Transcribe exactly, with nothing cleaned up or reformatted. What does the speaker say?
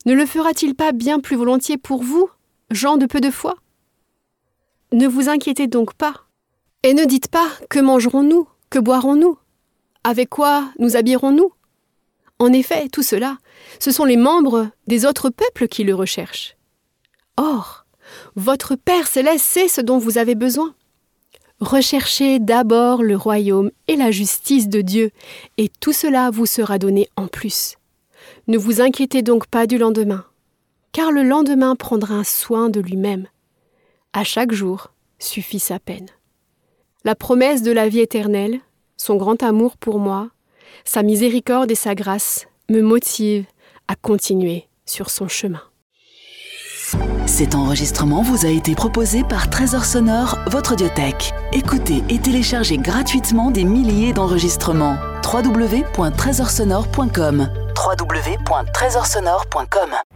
Ne le fera-t-il pas bien plus volontiers pour vous, gens de peu de foi ? Ne vous inquiétez donc pas, et ne dites pas « Que mangerons-nous ? Que boirons-nous ? Avec quoi nous habillerons-nous » En effet, tout cela, ce sont les membres des autres peuples qui le recherchent. Or, votre Père céleste sait ce dont vous avez besoin. Recherchez d'abord le royaume et la justice de Dieu, et tout cela vous sera donné en plus. Ne vous inquiétez donc pas du lendemain, car le lendemain prendra soin de lui-même. À chaque jour suffit sa peine. La promesse de la vie éternelle, son grand amour pour moi, sa miséricorde et sa grâce me motivent à continuer sur son chemin. Cet enregistrement vous a été proposé par Trésor Sonore, votre audiothèque. Écoutez et téléchargez gratuitement des milliers d'enregistrements. w w w point trésor sonore point com w w w point trésor sonore point com